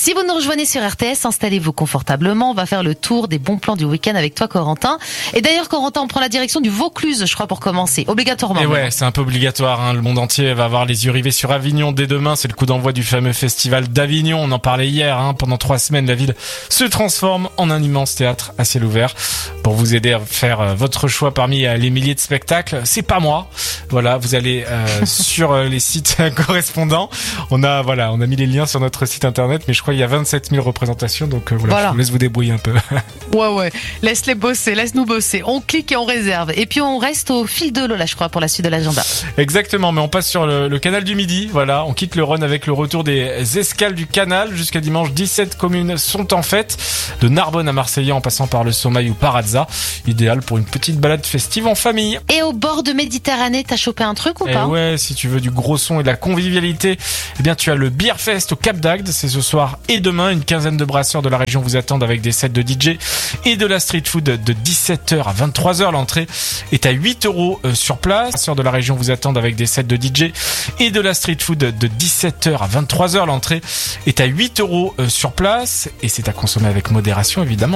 Si vous nous rejoignez sur RTS, installez-vous confortablement. On va faire le tour des bons plans du week-end avec toi, Corentin. Et d'ailleurs, Corentin, on prend la direction du Vaucluse, je crois, pour commencer. Obligatoirement. Et ouais, c'est un peu obligatoire, hein. Le monde entier va avoir les yeux rivés sur Avignon dès demain. C'est le coup d'envoi du fameux festival d'Avignon. On en parlait hier, hein. Pendant 3 semaines, la ville se transforme en un immense théâtre à ciel ouvert. Pour vous aider à faire votre choix parmi les milliers de spectacles, c'est pas moi. Voilà, vous allez sur les sites correspondants. On a mis les liens sur notre site internet, mais je crois qu'il y a 27 000 représentations, donc voilà. Je vous laisse vous débrouiller un peu. Ouais, laisse-nous bosser. On clique et on réserve. Et puis on reste au fil de l'eau, là, je crois, pour la suite de l'agenda. Exactement, mais on passe sur le canal du Midi. Voilà, on quitte le Rhône avec le retour des escales du canal. Jusqu'à dimanche, 17 communes sont en fête, de Narbonne à Marseille en passant par le Sommeil ou Parazza. Idéal pour une petite balade festive en famille. Et au bord de Méditerranée, t'as chopé un truc ou pas? Ouais, si tu veux du gros son et de la convivialité, eh bien tu as le Beer Fest au Cap d'Agde. C'est ce soir et demain. Une quinzaine de brasseurs de la région vous attendent avec des sets de DJ et de la street food de 17h à 23h. L'entrée est à 8 € sur place. Les brasseurs de la région vous attendent avec des sets de DJ et de la street food de 17h à 23h. L'entrée est à 8 € sur place et c'est à consommer avec modération évidemment.